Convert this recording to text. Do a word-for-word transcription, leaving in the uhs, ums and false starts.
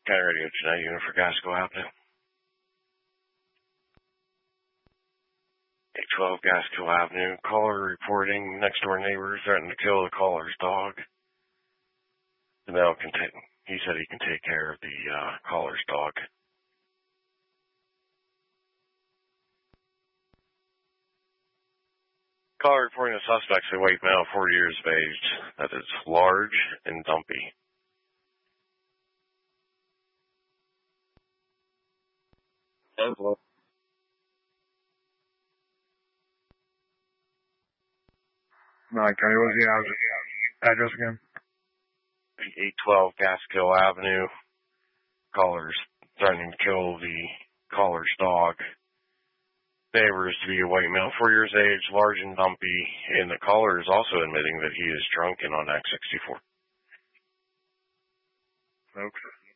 County Radio tonight, unit for Gasco Avenue. eight twelve Gasco Avenue. Caller reporting next door neighbor threatened to kill the caller's dog. The male can take, he said he can take care of the uh, caller's dog. Caller reporting the suspect's a white male, forty years of age, that is large and dumpy. Hello. No, County, what's the address again? eight twelve Gasco Avenue. Callers threatening to kill the caller's dog. Neighbor is to be a white male, four years of age, large and dumpy, and the caller is also admitting that he is drunk and on Act sixty-four. Okay.